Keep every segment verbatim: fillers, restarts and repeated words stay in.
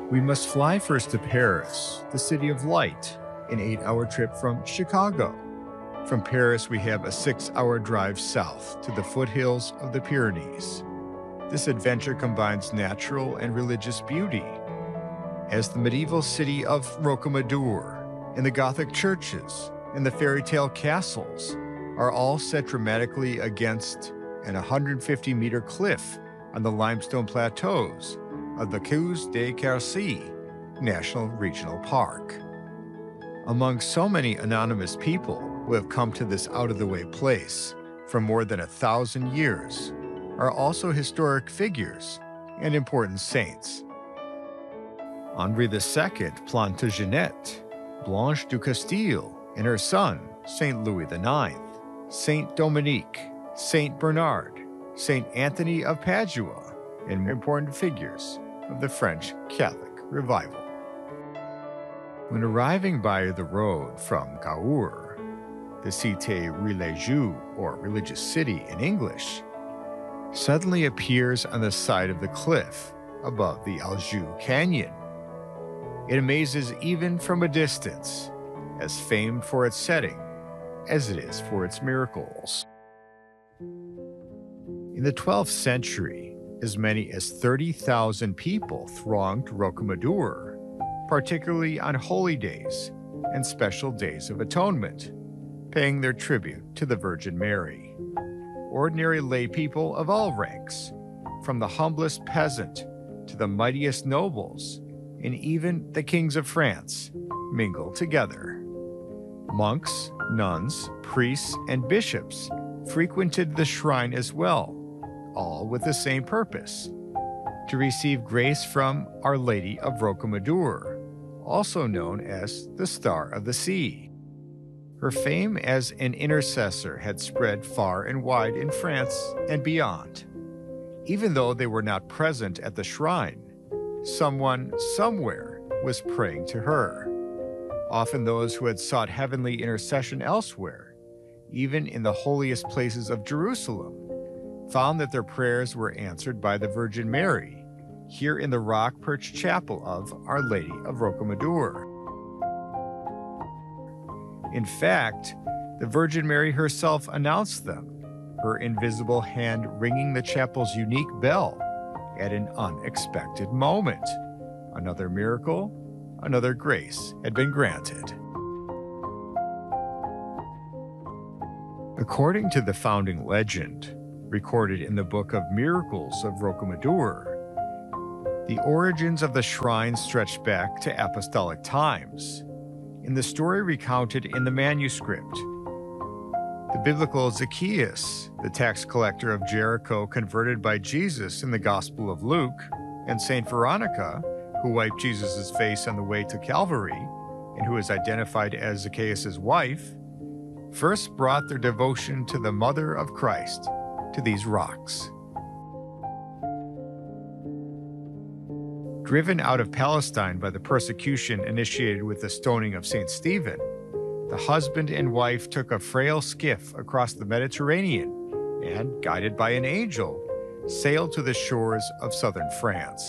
We must fly first to Paris, the city of light, an eight-hour trip from Chicago. From Paris, we have a six-hour drive south to the foothills of the Pyrenees. This adventure combines natural and religious beauty, as the medieval city of Rocamadour and the Gothic churches and the fairy tale castles are all set dramatically against an one hundred fifty meter cliff on the limestone plateaus of the Causse de Quercy National Regional Park. Among so many anonymous people who have come to this out-of-the-way place for more than a thousand years are also historic figures and important saints. Henri the Second Plantagenet, Blanche du Castile and her son, Saint Louis the Ninth, Saint Dominique, Saint Bernard, Saint Anthony of Padua, and important figures of the French Catholic Revival. When arriving by the road from Cahors, the Cité religieuse, or religious city in English, suddenly appears on the side of the cliff above the Aljou Canyon. It amazes even from a distance, as famed for its setting as it is for its miracles. In the twelfth century, as many as thirty thousand people thronged Rocamadour, particularly on holy days and special days of atonement, paying their tribute to the Virgin Mary. Ordinary lay people of all ranks, from the humblest peasant to the mightiest nobles, and even the kings of France, mingled together. Monks, nuns, priests, and bishops frequented the shrine as well, all with the same purpose: to receive grace from Our Lady of Rocamadour, also known as the Star of the Sea. Her fame as an intercessor had spread far and wide in France and beyond. Even though they were not present at the shrine, someone somewhere was praying to her. Often those who had sought heavenly intercession elsewhere, even in the holiest places of Jerusalem, found that their prayers were answered by the Virgin Mary, here in the rock-perched chapel of Our Lady of Rocamadour. In fact, the Virgin Mary herself announced them, her invisible hand ringing the chapel's unique bell at an unexpected moment. Another miracle, another grace had been granted. According to the founding legend, recorded in the Book of Miracles of Rocamadour, the origins of the shrine stretched back to apostolic times. In the story recounted in the manuscript, the biblical Zacchaeus, the tax collector of Jericho converted by Jesus in the Gospel of Luke, and Saint Veronica, who wiped Jesus' face on the way to Calvary, and who is identified as Zacchaeus' wife, first brought their devotion to the Mother of Christ to these rocks. Driven out of Palestine by the persecution initiated with the stoning of Saint Stephen, the husband and wife took a frail skiff across the Mediterranean and, guided by an angel, sailed to the shores of southern France.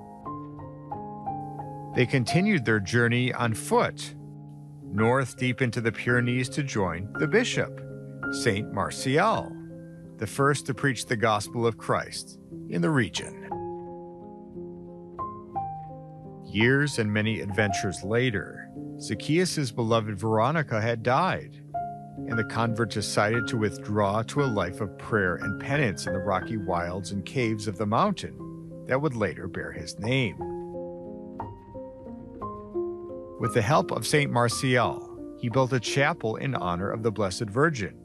They continued their journey on foot, north deep into the Pyrenees to join the bishop, Saint Martial, the first to preach the gospel of Christ in the region. Years and many adventures later, Zacchaeus' beloved Veronica had died, and the convert decided to withdraw to a life of prayer and penance in the rocky wilds and caves of the mountain that would later bear his name. With the help of Saint Martial, he built a chapel in honor of the Blessed Virgin.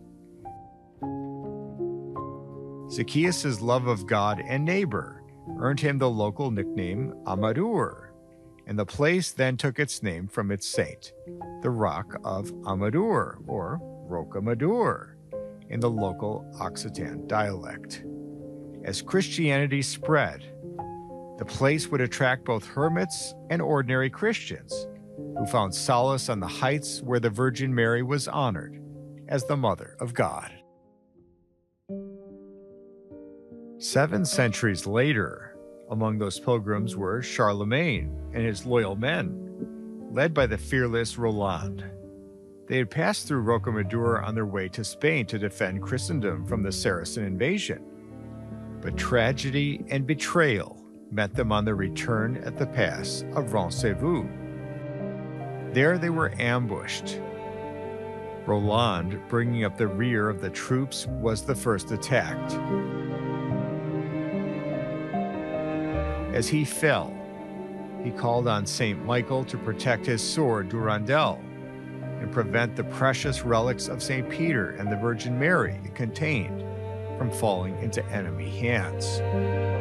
Zacchaeus' love of God and neighbor earned him the local nickname Amadour, and the place then took its name from its saint, the Rock of Amadour, or Rocamadour, in the local Occitan dialect. As Christianity spread, the place would attract both hermits and ordinary Christians, who found solace on the heights where the Virgin Mary was honored as the Mother of God. Seven centuries later, Among those pilgrims were Charlemagne and his loyal men, led by the fearless Roland. They had passed through Rocamadour on their way to Spain to defend Christendom from the Saracen invasion. But tragedy and betrayal met them on their return at the pass of Roncesvalles. There they were ambushed. Roland, bringing up the rear of the troops, was the first attacked. As he fell, he called on Saint Michael to protect his sword Durandal and prevent the precious relics of Saint Peter and the Virgin Mary it contained from falling into enemy hands.